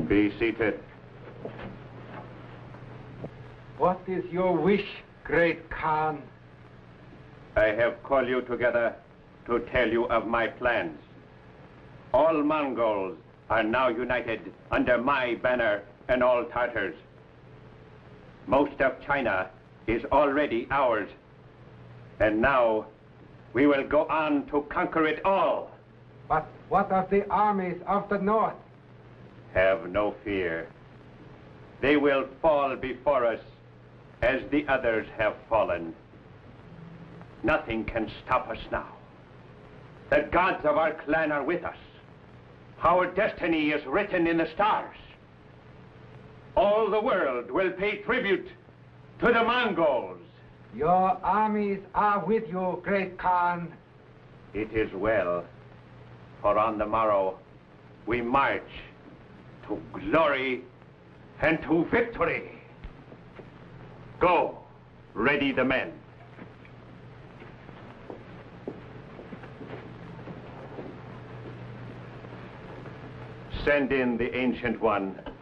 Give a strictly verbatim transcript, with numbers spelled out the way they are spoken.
Be seated. What is your wish, great Khan? I have called you together to tell you of my plans. All Mongols are now united under my banner and all Tartars. Most of China is already ours. And now we will go on to conquer it all. But what of the armies of the north? Have no fear. They will fall before us as the others have fallen. Nothing can stop us now. The gods of our clan are with us. Our destiny is written in the stars. All the world will pay tribute to the Mongols. Your armies are with you, great Khan. It is well, for on the morrow we march to glory and to victory. Go, ready the men. Send in the Ancient One